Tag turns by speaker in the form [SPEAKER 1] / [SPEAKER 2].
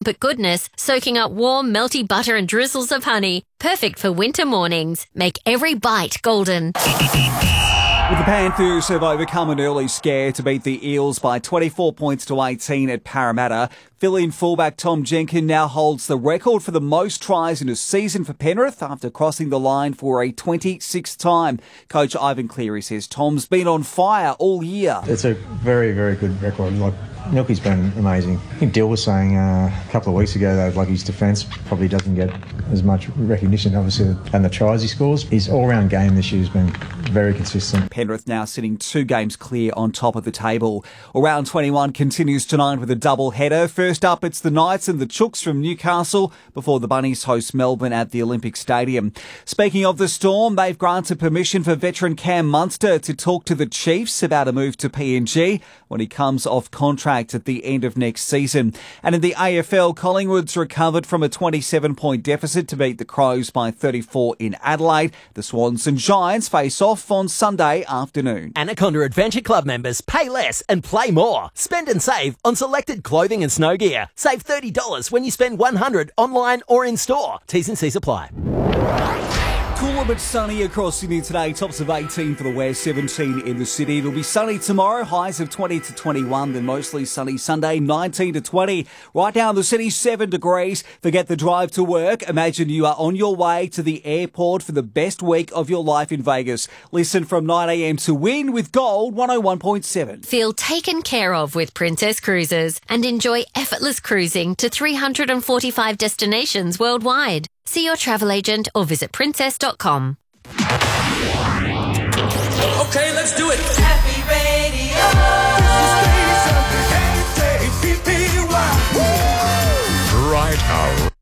[SPEAKER 1] trumpet goodness, soaking up warm, melty butter and drizzles of honey. Perfect for winter mornings. Make every bite golden.
[SPEAKER 2] With the Panthers have overcome an early scare to beat the Eels by 24 points to 18 at Parramatta. Fill-in fullback Tom Jenkins now holds the record for the most tries in a season for Penrith after crossing the line for a 26th time. Coach Ivan Cleary says Tom's been on fire all year.
[SPEAKER 3] It's a very, very good record. Milky's been amazing. I think Dill was saying a couple of weeks ago that his defence probably doesn't get as much recognition, obviously, than the tries he scores. His all-round game this year has been very consistent.
[SPEAKER 2] Penrith now sitting 2 games clear on top of the table. Round 21 continues tonight with a double header. First up, it's the Knights and the Chooks from Newcastle before the Bunnies host Melbourne at the Olympic Stadium. Speaking of the Storm, they've granted permission for veteran Cam Munster to talk to the Chiefs about a move to PNG when he comes off contract at the end of next season. And in the AFL, Collingwood's recovered from a 27-point deficit to beat the Crows by 34 in Adelaide. The Swans and Giants face off on Sunday afternoon.
[SPEAKER 4] Anaconda Adventure Club members pay less and play more. Spend and save on selected clothing and snow gear. Save $30 when you spend $100 online or in store. T's and C's apply.
[SPEAKER 2] Cooler but sunny across Sydney today. Tops of 18 for the west, 17 in the city. It'll be sunny tomorrow. Highs of 20 to 21. Then mostly sunny Sunday, 19 to 20. Right now in the city, 7 degrees. Forget the drive to work. Imagine you are on your way to the airport for the best week of your life in Vegas. Listen from 9 a.m. to Win with Gold 101.7.
[SPEAKER 1] Feel taken care of with Princess Cruises and enjoy effortless cruising to 345 destinations worldwide. See your travel agent or visit princess.com.
[SPEAKER 5] Okay, let's do it.
[SPEAKER 6] Happy Radio.
[SPEAKER 5] Right.